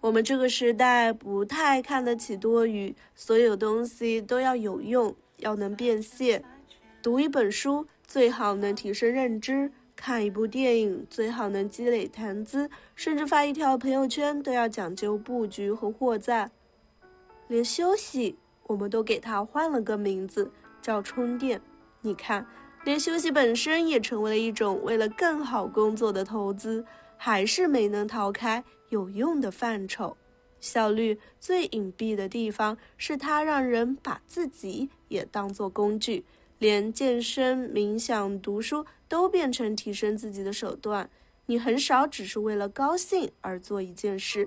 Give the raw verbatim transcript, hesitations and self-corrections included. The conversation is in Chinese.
我们这个时代不太看得起多余，所有东西都要有用，要能变现。读一本书最好能提升认知，看一部电影最好能积累谈资，甚至发一条朋友圈都要讲究布局和获赞。连休息我们都给它换了个名字，叫充电。你看，连休息本身也成为了一种为了更好工作的投资，还是没能逃开有用的范畴。效率最隐蔽的地方是它让人把自己也当作工具，连健身、冥想、读书都变成提升自己的手段。你很少只是为了高兴而做一件事，